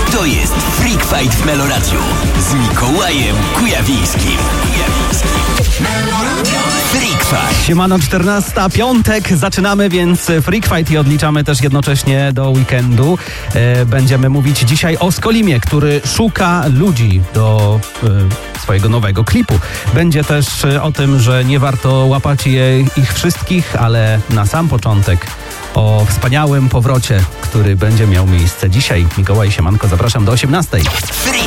To jest Freak Fight w Meloradiu z Mikołajem Kujawińskim. Freak Fight. Siemano, 14, piątek, zaczynamy więc Freak Fight i odliczamy też jednocześnie do weekendu. Będziemy mówić dzisiaj o Skolimie, który szuka ludzi do swojego nowego klipu. Będzie też o tym, że nie warto łapać ich wszystkich, ale na sam początek o wspaniałym powrocie, który będzie miał miejsce dzisiaj. Mikołaj, siemanko, zapraszam do 18. Freak